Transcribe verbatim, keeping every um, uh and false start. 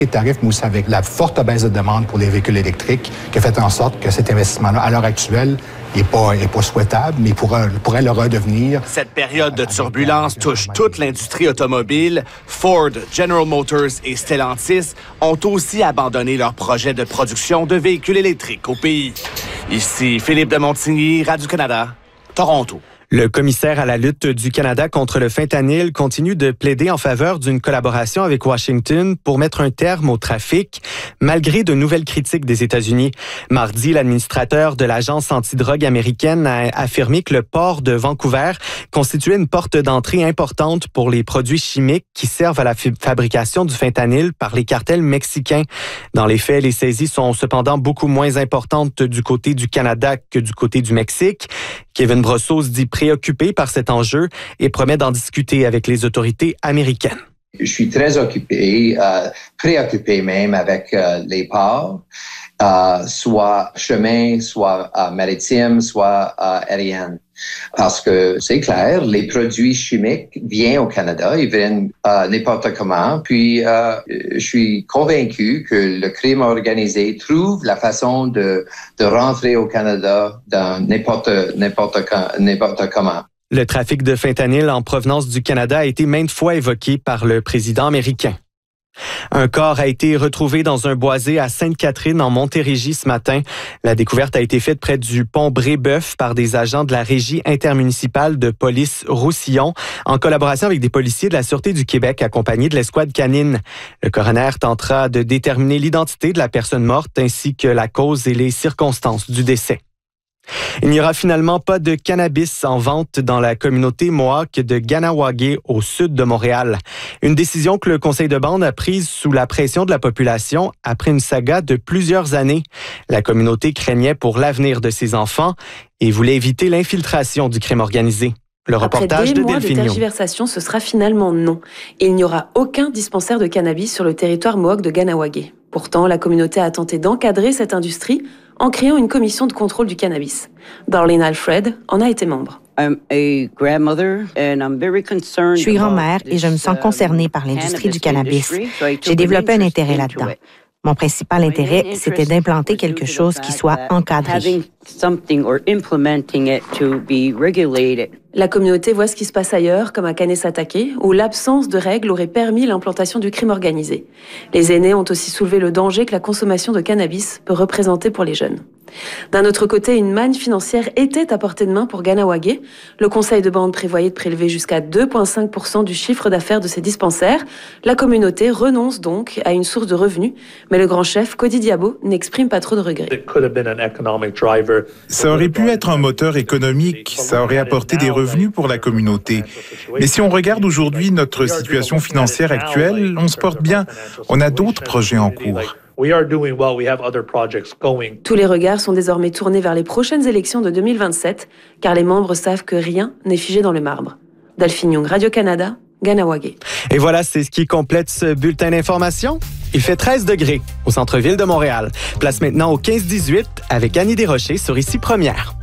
Les tarifs, mais aussi avec la forte baisse de demande pour les véhicules électriques, qui a fait en sorte que cet investissement-là, à l'heure actuelle, n'est pas, est pas souhaitable, mais pourrait, pourrait le redevenir. Cette période de turbulence touche toute l'industrie automobile. Ford, General Motors et Stellantis ont aussi abandonné leur projet de production de véhicules électriques au pays. Ici Philippe de Montigny, Radio-Canada, Toronto. Le commissaire à la lutte du Canada contre le fentanyl continue de plaider en faveur d'une collaboration avec Washington pour mettre un terme au trafic, malgré de nouvelles critiques des États-Unis. Mardi, l'administrateur de l'agence antidrogue américaine a affirmé que le port de Vancouver constituait une porte d'entrée importante pour les produits chimiques qui servent à la f- fabrication du fentanyl par les cartels mexicains. Dans les faits, les saisies sont cependant beaucoup moins importantes du côté du Canada que du côté du Mexique. Kevin Brosseau se dit préoccupé par cet enjeu et promet d'en discuter avec les autorités américaines. Je suis très occupé, euh, préoccupé même avec euh, les ports, euh, soit chemin, soit euh, maritime, soit euh, aérien. Parce que c'est clair, les produits chimiques viennent au Canada, ils viennent euh, n'importe comment. Puis, euh, je suis convaincu que le crime organisé trouve la façon de, de rentrer au Canada dans n'importe, n'importe, n'importe comment. Le trafic de fentanyl en provenance du Canada a été maintes fois évoqué par le président américain. Un corps a été retrouvé dans un boisé à Sainte-Catherine en Montérégie ce matin. La découverte a été faite près du pont Brébeuf par des agents de la Régie intermunicipale de police Roussillon en collaboration avec des policiers de la Sûreté du Québec accompagnés de l'escouade canine. Le coroner tentera de déterminer l'identité de la personne morte ainsi que la cause et les circonstances du décès. Il n'y aura finalement pas de cannabis en vente dans la communauté Mohawk de Ganawagé au sud de Montréal. Une décision que le conseil de bande a prise sous la pression de la population après une saga de plusieurs années. La communauté craignait pour l'avenir de ses enfants et voulait éviter l'infiltration du crime organisé. Le reportage Après des de mois Delphine de Mion. tergiversation, ce sera finalement non. Il n'y aura aucun dispensaire de cannabis sur le territoire Mohawk de Ganawagé. Pourtant, la communauté a tenté d'encadrer cette industrie en créant une commission de contrôle du cannabis. Darlene Alfred en a été membre. Je suis grand-mère et je me sens concernée par l'industrie du cannabis. J'ai développé un intérêt là-dedans. Mon principal intérêt, c'était d'implanter quelque chose qui soit encadré. La communauté voit ce qui se passe ailleurs, comme à Kanesatake, où l'absence de règles aurait permis l'implantation du crime organisé. Les aînés ont aussi soulevé le danger que la consommation de cannabis peut représenter pour les jeunes. D'un autre côté, une manne financière était à portée de main pour Ganawagé. Le conseil de bande prévoyait de prélever jusqu'à deux virgule cinq pour cent du chiffre d'affaires de ces dispensaires. La communauté renonce donc à une source de revenus, mais le grand chef, Cody Diabo, n'exprime pas trop de regrets. Ça aurait pu être un moteur économique, ça aurait apporté des revenus pour la communauté. Mais si on regarde aujourd'hui notre situation financière actuelle, on se porte bien. On a d'autres projets en cours. Tous les regards sont désormais tournés vers les prochaines élections de deux mille vingt-sept, car les membres savent que rien n'est figé dans le marbre. Delphine Young, Radio-Canada, Ganawagé. Et voilà, c'est ce qui complète ce bulletin d'information. Il fait treize degrés au centre-ville de Montréal. Place maintenant au quinze dix-huit avec Annie Desrochers sur Ici Première.